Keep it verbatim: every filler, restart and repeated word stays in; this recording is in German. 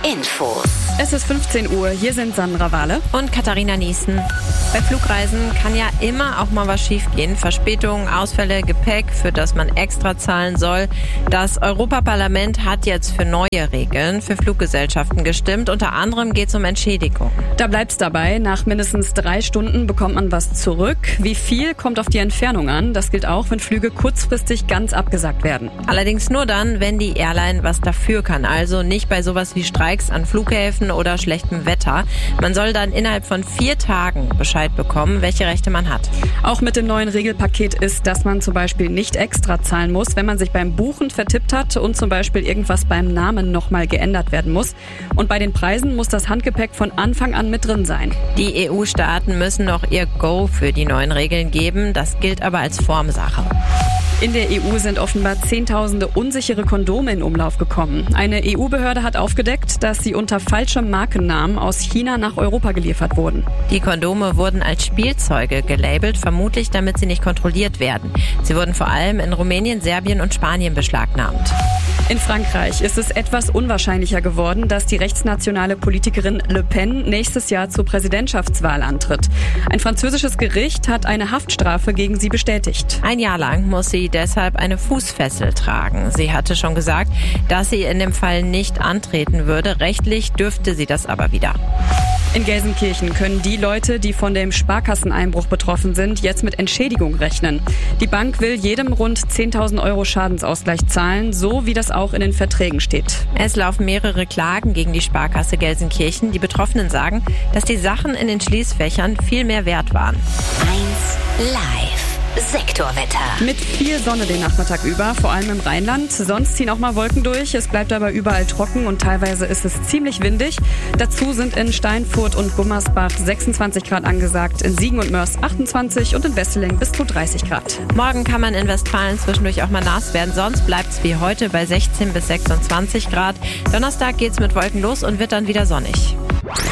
Infos. Es ist fünfzehn Uhr, hier sind Sandra Wahle und Katharina Niesen. Bei Flugreisen kann ja immer auch mal was schiefgehen. Verspätungen, Ausfälle, Gepäck, für das man extra zahlen soll. Das Europaparlament hat jetzt für neue Regeln für Fluggesellschaften gestimmt. Unter anderem geht es um Entschädigung. Da bleibt's dabei. Nach mindestens drei Stunden bekommt man was zurück. Wie viel, kommt auf die Entfernung an. Das gilt auch, wenn Flüge kurzfristig ganz abgesagt werden. Allerdings nur dann, wenn die Airline was dafür kann. Also nicht bei sowas wie Streiks an Flughäfen oder schlechtem Wetter. Man soll dann innerhalb von vier Tagen Bescheid bekommen, welche Rechte man hat. Auch mit dem neuen Regelpaket ist, dass man zum Beispiel nicht extra zahlen muss, wenn man sich beim Buchen vertippt hat und zum Beispiel irgendwas beim Namen nochmal geändert werden muss. Und bei den Preisen muss das Handgepäck von Anfang an mit drin sein. Die E U-Staaten müssen noch ihr Go für die neuen Regeln geben. Das gilt aber als Formsache. In der E U sind offenbar Zehntausende unsichere Kondome in Umlauf gekommen. Eine E U-Behörde hat aufgedeckt, dass sie unter falschem Markennamen aus China nach Europa geliefert wurden. Die Kondome wurden als Spielzeuge gelabelt, vermutlich damit sie nicht kontrolliert werden. Sie wurden vor allem in Rumänien, Serbien und Spanien beschlagnahmt. In Frankreich ist es etwas unwahrscheinlicher geworden, dass die rechtsnationale Politikerin Le Pen nächstes Jahr zur Präsidentschaftswahl antritt. Ein französisches Gericht hat eine Haftstrafe gegen sie bestätigt. Ein Jahr lang muss sie deshalb eine Fußfessel tragen. Sie hatte schon gesagt, dass sie in dem Fall nicht antreten würde. Rechtlich dürfte sie das aber wieder. In Gelsenkirchen können die Leute, die von dem Sparkasseneinbruch betroffen sind, jetzt mit Entschädigung rechnen. Die Bank will jedem rund zehntausend Euro Schadensausgleich zahlen, so wie das auch in den Verträgen steht. Es laufen mehrere Klagen gegen die Sparkasse Gelsenkirchen. Die Betroffenen sagen, dass die Sachen in den Schließfächern viel mehr wert waren. eins Live. Sektorwetter. Mit viel Sonne den Nachmittag über, vor allem im Rheinland. Sonst ziehen auch mal Wolken durch. Es bleibt aber überall trocken und teilweise ist es ziemlich windig. Dazu sind in Steinfurt und Gummersbach sechsundzwanzig Grad angesagt, in Siegen und Mörs achtundzwanzig und in Wesseling bis zu dreißig Grad. Morgen kann man in Westfalen zwischendurch auch mal nass werden. Sonst bleibt es wie heute bei sechzehn bis sechsundzwanzig Grad. Donnerstag geht's mit Wolken los und wird dann wieder sonnig.